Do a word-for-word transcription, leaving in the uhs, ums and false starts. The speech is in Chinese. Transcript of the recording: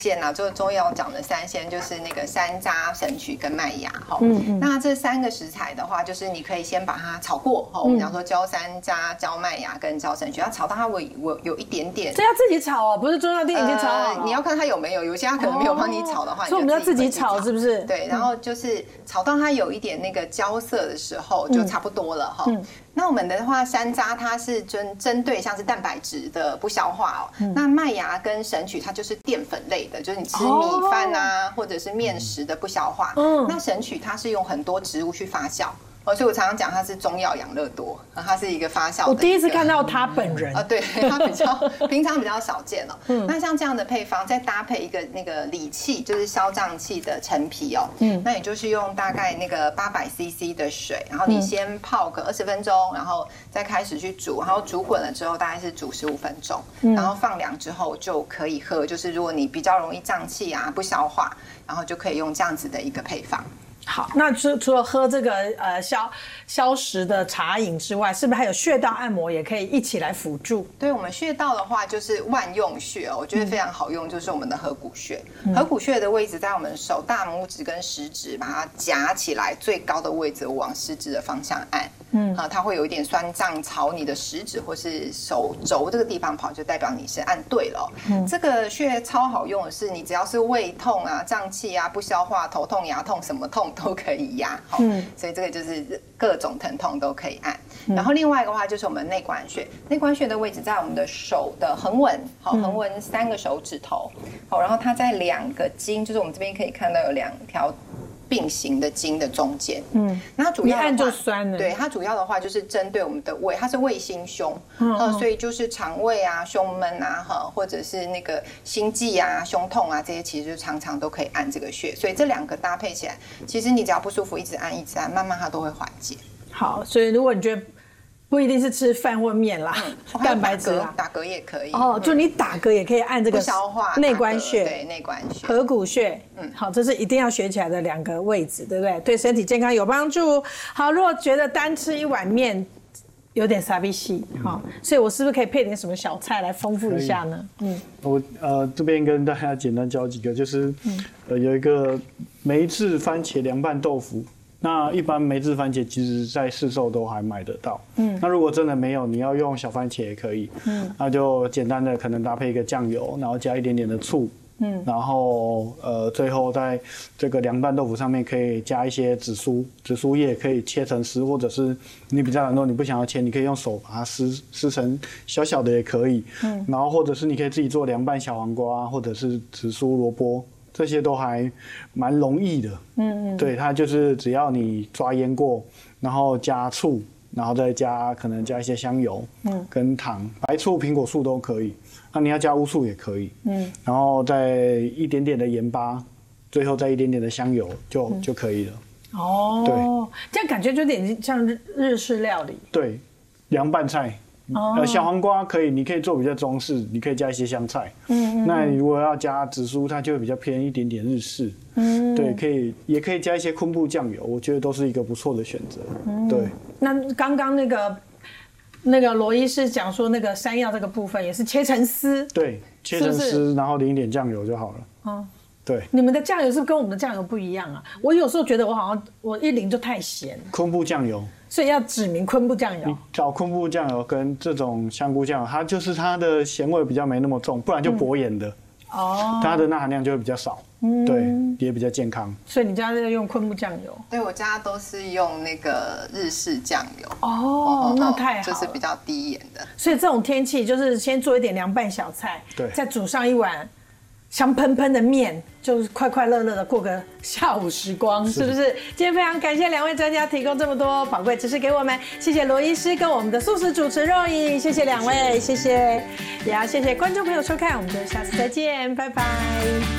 仙啊，就是中药讲的三仙，就是那个山楂、神曲跟麦芽哈。嗯嗯。那这三个食材的话，就是你可以先把它炒过哈。我们讲说焦山楂、焦麦芽跟焦神曲，要炒到它有有有一点点。 这要自己炒哦，不是中药店已经炒好了。 呃，你要看它有没有，有些它可能没有帮你炒的话， 所以我们要自己炒，是不是？ 对，然后就是炒到它有一点那个焦色的时候，就差不多了哈。嗯。那我们的话，山楂它是针针对像是蛋白质的不消化哦。嗯、那麦芽跟神曲它就是淀粉类的，就是你吃米饭啊、哦、或者是面食的不消化。嗯。那神曲它是用很多植物去发酵。哦，所以我常常讲它是中药养乐多，它是一个发酵的。 我第一次看到他本人啊，对，它比较平常比较少见哦。嗯，那像这样的配方，再搭配一个那个理气，就是消胀气的陈皮哦。嗯，那也就是用大概那个八百 C C 的水，然后你先泡个二十分钟，然后再开始去煮，然后煮滚了之后大概是煮十五分钟，嗯、然后放凉之后就可以喝。就是如果你比较容易胀气啊、不消化，然后就可以用这样子的一个配方。 好，那除除了喝这个呃消消食的茶饮之外，是不是还有穴道按摩也可以一起来辅助？ 对，我们穴道的话就是万用穴哦，我觉得非常好用，就是我们的合谷穴。嗯、合谷穴的位置在我们手大拇指跟食指，把它夹起来最高的位置，往食指的方向按。嗯，啊，它会有一点酸胀朝你的食指或是手肘这个地方跑，就代表你是按对了、哦。嗯，这个穴超好用的是，你只要是胃痛啊、胀气啊、不消化、头痛、牙痛，什么痛都可以压。嗯，所以这个就是各种疼痛都可以按。嗯、然后另外一个话就是我们内关穴，内关穴的位置在我们的手的横纹，好，横纹三个手指头，好，然后它在两个筋，就是我们这边可以看到有两条并行的筋的中间，嗯，那它主要的话， 你按就酸了。 对，它主要的话就是针对我们的胃，它是胃心胸，嗯、呃，所以就是肠胃啊、胸闷啊，哈，或者是那个心悸啊、胸痛啊这些，其实就常常都可以按这个穴。所以这两个搭配起来，其实你只要不舒服，一直按一直按，慢慢它都会缓解。 好，所以如果你觉得不一定是吃饭或面啦，嗯、蛋白质啦， 打嗝也可以。 哦，就你打嗝也可以按这个消化内关穴， 对，内关穴、 合谷穴。嗯，好，这是一定要学起来的两个位置，对不对？对身体健康有帮助。好，如果觉得单吃一碗面有点傻逼细，好，所以我是不是可以配点什么小菜来丰富一下呢？嗯， 我呃这边跟大家简单教几个，就是呃有一个梅制番茄凉拌豆腐。那一般梅制番茄其实在市售都还买得到，嗯，那如果真的没有，你要用小番茄也可以，嗯，那就简单的可能搭配一个酱油，然后加一点点的醋，嗯，然后呃最后在这个凉拌豆腐上面可以加一些紫苏，紫苏叶可以切成丝，或者是你比较懒惰你不想要切，你可以用手把它撕撕成小小的也可以，嗯，然后或者是你可以自己做凉拌小黄瓜，或者是紫苏萝卜。这些都还蛮容易的，嗯嗯，对，它就是只要你抓腌过，然后加醋，然后再加可能加一些香油，嗯，跟糖，白醋、苹果醋都可以，那你要加乌醋也可以，嗯，然后再一点点的盐巴，最后再一点点的香油就、嗯、就可以了。 哦，对，这样感觉就有点像日日式料理。 对，凉拌菜。哦、呃，小黄瓜可以，你可以做比较中式，你可以加一些香菜。嗯, 嗯那如果要加紫苏，它就会比较偏一点点日式。嗯，对，可以，也可以加一些昆布酱油，我觉得都是一个不错的选择。嗯，对。 那刚刚那个那个罗医师讲说，那个山药这个部分也是切成丝。 对，切成丝，是是然后淋一点酱油就好了。嗯。对， 你们的酱油是不是跟我们的酱油不一样啊？我有时候觉得我好像我一淋就太咸。 昆布酱油， 所以要指明昆布酱油。 你找昆布酱油跟这种香菇酱油，它就是它的咸味比较没那么重，不然就薄盐的。嗯、哦，它的钠含量就会比较少。嗯，对，也比较健康。 所以你家是用昆布酱油？ 对，我家都是用那个日式酱油。 哦，那太好了， 就是比较低盐的。 所以这种天气就是先做一点凉拌小菜， 对， 再煮上一碗香喷喷的面，就是快快乐乐的过个下午时光，是不是？今天非常感谢两位专家提供这么多宝贵知识给我们，谢谢罗医师跟我们的素食主持肉颖，谢谢两位，谢谢，也要谢谢观众朋友收看，我们就下次再见，拜拜。